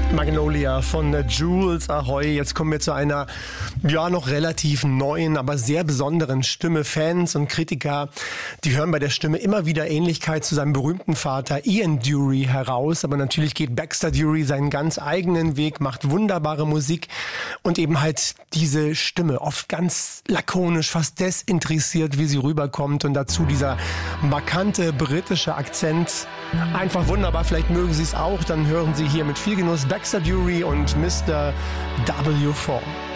Magnolia von Jules Ahoy. Jetzt kommen wir zu einer, noch relativ neuen, aber sehr besonderen Stimme. Fans und Kritiker, die hören bei der Stimme immer wieder Ähnlichkeit zu seinem berühmten Vater Ian Dury heraus. Aber natürlich geht Baxter Dury seinen ganz eigenen Weg, macht wunderbare Musik und eben halt diese Stimme, oft ganz lakonisch, fast desinteressiert, wie sie rüberkommt. Und dazu dieser markante britische Akzent. Einfach wunderbar, vielleicht mögen Sie es auch. Dann hören Sie hier mit viel Genuss Baxter Dury und Mr. W4.